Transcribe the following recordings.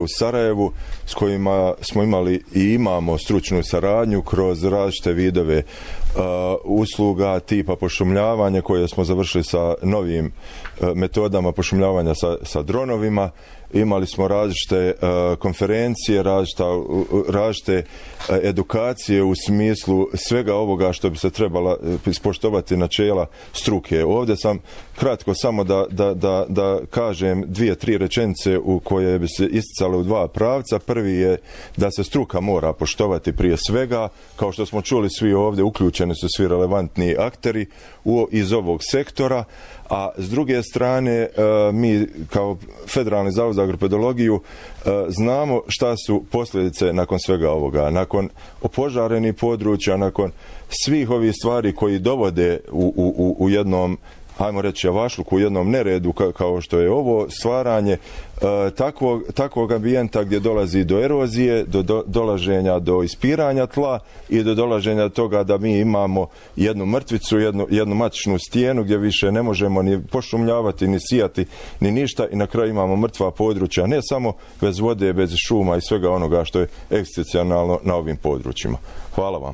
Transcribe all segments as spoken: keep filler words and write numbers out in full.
u Sarajevu s kojima smo imali i imamo stručnu saradnju kroz različite vidove uh, usluga tipa pošumljavanja koje smo završili sa novim uh, metodama pošumljavanja sa, sa dronovima. Imali smo različite uh, konferencije, različite, uh, različite uh, edukacije u smislu svega ovoga što bi se trebala uh, ispoštovati načela struke. Ovdje sam kratko samo da, da, da, da kažem dvije, tri rečenice u koje bi se isticale u dva pravca. Prvi je da se struka mora poštovati prije svega. Kao što smo čuli svi ovdje, uključeni su svi relevantni akteri u, iz ovog sektora. A s druge strane, mi kao Federalni zavod za agropedologiju znamo šta su posljedice nakon svega ovoga. Nakon opožarenih područja, nakon svih ovih stvari koji dovode u, u, u jednom, ajmo reći, avašluku, u jednom neredu kao što je ovo stvaranje e, takvog, takvog ambijenta gdje dolazi do erozije, do, do dolaženja do ispiranja tla i do dolaženja toga da mi imamo jednu mrtvicu, jednu, jednu matičnu stijenu gdje više ne možemo ni pošumljavati, ni sijati, ni ništa i na kraju imamo mrtva područja, ne samo bez vode, bez šuma i svega onoga što je egzistencijalno na ovim područjima. Hvala vam.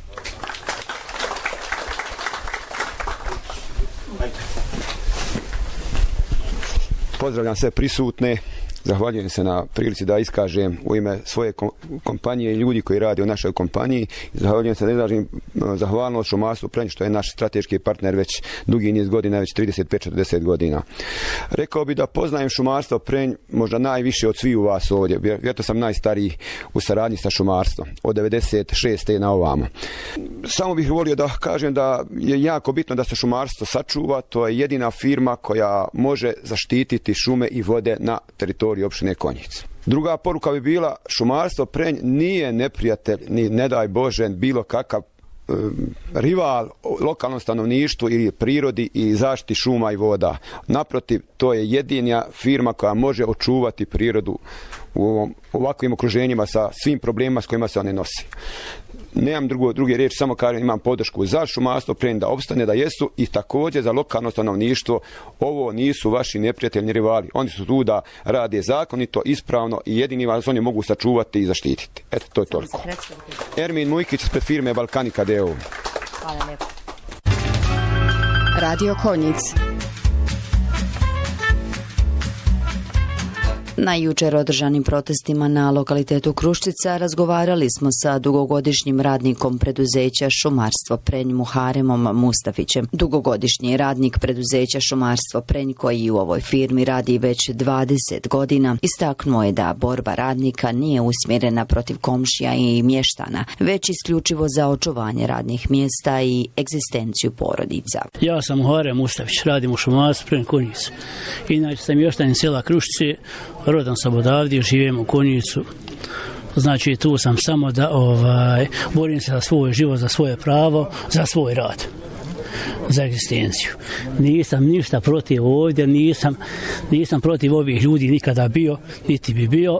Pozdravljam sve prisutne, zahvaljujem se na prilici da iskažem u ime svoje kompanije i ljudi koji rade u našoj kompaniji. Zahvaljujem se da izražim zahvalnost šumarstvu Prenj, što je naš strateški partner već dugi niz godina, već trideset pet do četrdeset godina. Rekao bih da poznajem šumarstvo Prenj možda najviše od svih u vas ovdje. Vjerojatno sam najstariji u saradnji sa šumarstvom, od devedeset šeste na ovamo. Samo bih volio da kažem da je jako bitno da se šumarstvo sačuva. To je jedina firma koja može zaštititi šume i vode na teritoriju opštine Konjic. Druga poruka bi bila, šumarstvo Prenj nije neprijatelj, ni ne daj Bože bilo kakav e, rival lokalnom stanovništvu ili prirodi i zaštiti šuma i voda. Naprotiv, to je jedina firma koja može očuvati prirodu u ovom, ovakvim okruženjima sa svim problemima s kojima se one nosi. Nemam drugo, druge riječi, samo kažem imam podršku za šumarstvo Prenj da opstane, da jesu, i također za lokalno stanovništvo. Ovo nisu vaši neprijateljni rivali. Oni su tu da rade zakonito, ispravno i jedini vas oni mogu sačuvati i zaštititi. Eto, to je toliko. Ermin Mujkić ispred firme Balkanika d o o. Hvala lijepo. Radio Konjic. Na jučer održanim protestima na lokalitetu Kruščica razgovarali smo sa dugogodišnjim radnikom preduzeća Šumarstvo Prenj Muharemom Mustafićem. Dugogodišnji radnik preduzeća Šumarstvo Prenj, koji u ovoj firmi radi već dvadeset godina, istaknuo je da borba radnika nije usmjerena protiv komšija i mještana, već isključivo za očuvanje radnih mjesta i egzistenciju porodica. Ja sam Muharem Mustafić, radim u Šumarstvu Prenj Konjic. Inače sam mještanin sela Kruščice, rodan sam odavdje, živim u Konjicu. Znači tu sam samo da ovaj, borim se za svoj život, za svoje pravo, za svoj rad, za egzistenciju. Nisam ništa protiv ovdje, nisam, nisam protiv ovih ljudi nikada bio, niti bi bio.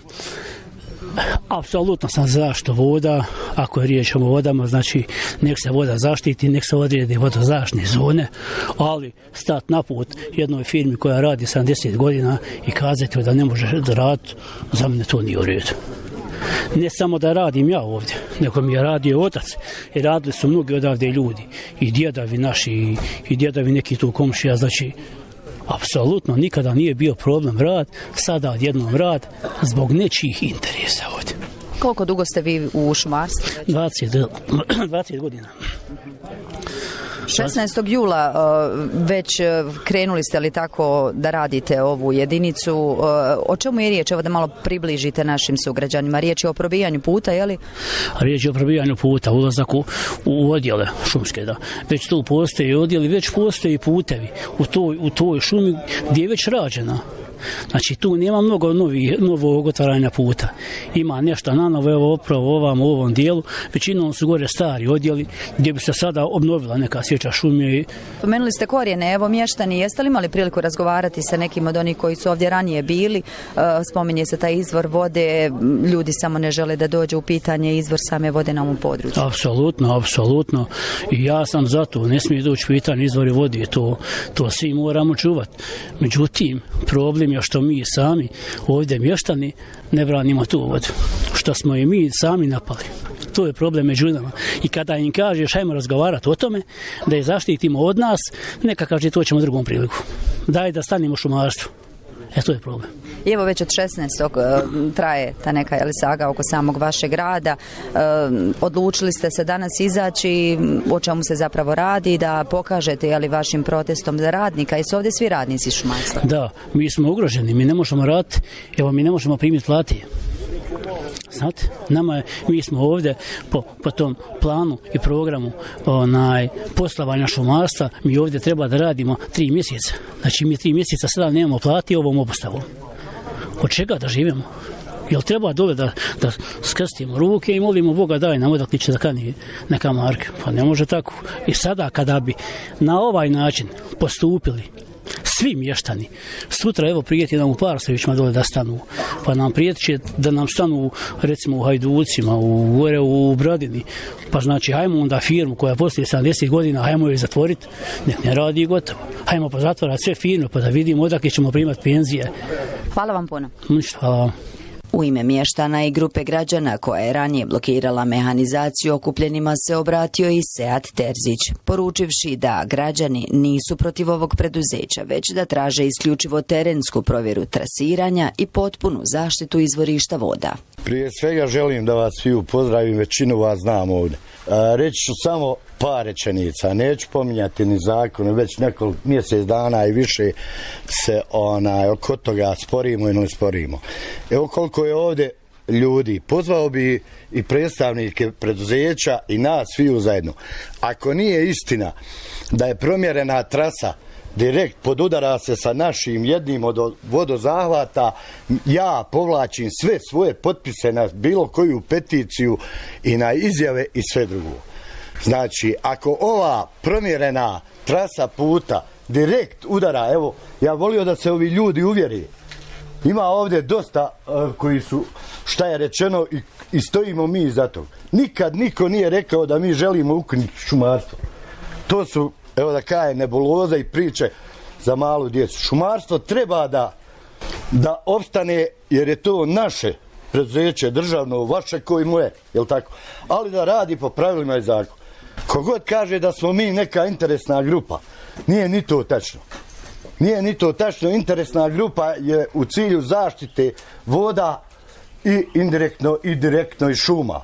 Apsolutno sam za zaštitu voda. Ako je riječ o vodama, znači nek se voda zaštiti, nek se odrede vodozaštitne zone, ali stat na put jednoj firmi koja radi sedamdeset godina i kazati da ne može da raditi, za mene to nije u redu. Ne samo da radim ja ovdje, nego mi je radio otac i radili su mnogi odavde ljudi, i djedavi naši, i, i djedavi neki tu komšija, znači apsolutno nikada nije bio problem rad, sada odjednom rad zbog nečijih interesa ovdje. Koliko dugo ste vi u šumarstvu? dvadeset, dvadeset godina. šesnaestog jula već krenuli ste li tako da radite ovu jedinicu? O čemu je riječ? Evo da malo približite našim sugrađanima. Riječ je o probijanju puta, je li? Riječ je o probijanju puta, ulazak u, u odjele šumske, da. Već tu postoje odjeli, već postoje putevi u toj, u toj šumi gdje je već rađena. Znači tu nema mnogo novi, novog otvaranja puta. Ima nešto na novo, evo upravo ovam, u ovom dijelu. Većinom su gore stari odjeli gdje bi se sada obnovila neka sječa šume. Pomenuli ste korijene, evo mještani, jeste li imali priliku razgovarati sa nekim od onih koji su ovdje ranije bili? Spominje se taj izvor vode, ljudi samo ne žele da dođe u pitanje izvor same vode na ovom području. Apsolutno, apsolutno. I ja sam za to, ne smije doći pitanje izvori vode, to, to svi moramo čuvati. Međutim, problem problem je što mi sami ovdje mještani ne branimo tu vodu, što smo i mi sami napali. To je problem među nama. I kada im kažeš ajmo razgovarati o tome, da je zaštitimo od nas, neka kaže to ćemo drugom priliku. Daj da stanimo šumarstvu. E, to je problem. I evo već od šesnaestog traje ta neka jeli, saga oko samog vašeg rada. E, odlučili ste se danas izaći, o čemu se zapravo radi, da pokažete jeli, vašim protestom za radnika. I su ovdje svi radnici šumarstva? Da, mi smo ugroženi, mi ne možemo raditi, evo mi ne možemo primiti plati. Znate, nama je, mi smo ovdje po, po tom planu i programu onaj, poslovanja šumarstva, mi ovdje treba da radimo tri mjeseca. Znači mi tri mjeseca sada nemamo plati ovom obustavom. Od čega da živimo? Jel treba dole da, da skrstimo ruke i molimo Boga daj nam odakle će da kani neka marka? Pa ne može tako. I sada kada bi na ovaj način postupili svi mještani, sutra evo prijeti nam u Parsovićima dole da stanu, pa nam prijeti će da nam stanu recimo u Hajducima, u gore u Bradini, pa znači hajmo onda firmu koja postoji sedamdeset godina, hajmo je zatvoriti, nek ne radi i gotovo. Hajmo pa zatvorati sve firme pa da vidimo odakle ćemo primati penzije. Hvala vam puno. Ništa, hvala vam. U ime mještana i grupe građana koja je ranije blokirala mehanizaciju okupljenima se obratio i Sead Terzić, poručivši da građani nisu protiv ovog preduzeća, već da traže isključivo terensku provjeru trasiranja i potpunu zaštitu izvorišta voda. Prije svega želim da vas svi pozdravim, većinu vas znam ovdje. Reći ću samo par rečenica, neću pominjati ni zakon, već nekoliko mjesec dana i više se onaj, oko toga sporimo i ne sporimo. Evo koliko je ovdje ljudi, pozvao bi i predstavnike preduzeća i nas sviju zajedno. Ako nije istina da je promjerena trasa direkt podudara se sa našim jednim od vodozahvata, ja povlačim sve svoje potpise na bilo koju peticiju i na izjave i sve drugo. Znači, ako ova promjerena trasa puta direkt udara, evo, ja volio da se ovi ljudi uvjeri. Ima ovdje dosta uh, koji su, šta je rečeno, i, i stojimo mi za to. Nikad niko nije rekao da mi želimo ukinuti šumarstvo. To su, evo da kaje, nebuloza i priče za malu djecu. Šumarstvo treba da, da opstane, jer je to naše preduzeće, državno, vaše koji mu je, jel tako? Ali da radi po pravilima i zakonu. Kogod kaže da smo mi neka interesna grupa, nije ni to tačno. Nije ni to tačno. Interesna grupa je u cilju zaštite voda i indirektno i direktno i šuma.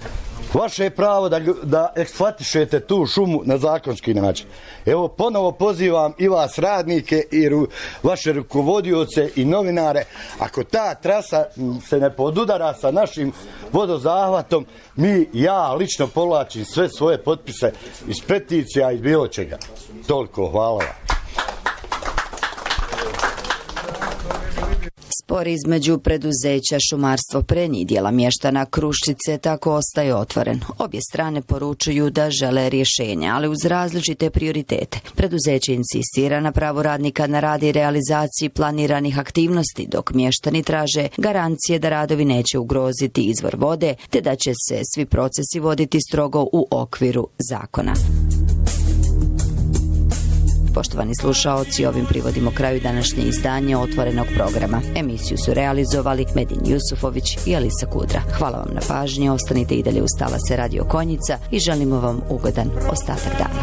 Vaše je pravo da, da eksploatišete tu šumu na zakonski način. Evo, ponovo pozivam i vas radnike i ru, vaše rukovodioce i novinare, ako ta trasa se ne podudara sa našim vodozahvatom, mi, ja lično povlačim sve svoje potpise iz peticija i bilo čega. Toliko, hvala vam. Spor između preduzeća Šumarstvo Prenj i dijela mještana Kruščice tako ostaje otvoren. Obje strane poručuju da žele rješenja, ali uz različite prioritete. Preduzeće insistira na pravo radnika na rad i realizaciji planiranih aktivnosti, dok mještani traže garancije da radovi neće ugroziti izvor vode, te da će se svi procesi voditi strogo u okviru zakona. Poštovani slušaoci, ovim privodimo kraju današnje izdanje Otvorenog programa. Emisiju su realizovali Medin Jusufović i Alisa Kudra. Hvala vam na pažnji, ostanite i dalje uz talase Radio Konjica i želimo vam ugodan ostatak dana.